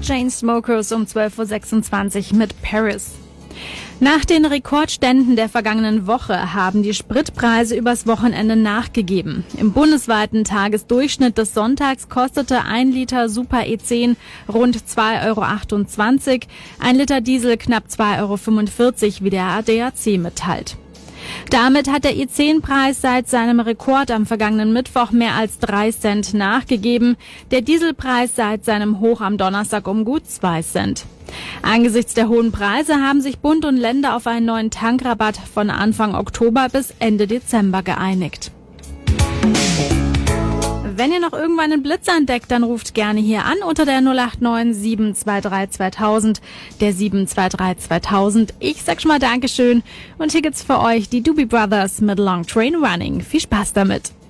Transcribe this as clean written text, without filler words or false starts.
Chainsmokers um 12.26 Uhr mit Paris. Nach den Rekordständen der vergangenen Woche haben die Spritpreise übers Wochenende nachgegeben. Im bundesweiten Tagesdurchschnitt des Sonntags kostete 1 Liter Super E10 rund 2,28 €, 1 Liter Diesel knapp 2,45 €, wie der ADAC mitteilt. Damit hat der E10-Preis seit seinem Rekord am vergangenen Mittwoch mehr als 3 Cent nachgegeben, der Dieselpreis seit seinem Hoch am Donnerstag um gut 2 Cent. Angesichts der hohen Preise haben sich Bund und Länder auf einen neuen Tankrabatt von Anfang Oktober bis Ende Dezember geeinigt. Wenn ihr noch irgendwann einen Blitzer entdeckt, dann ruft gerne hier an unter der 089 723 2000, der 723 2000. Ich sag schon mal Dankeschön und hier gibt's für euch die Doobie Brothers mit Long Train Running. Viel Spaß damit!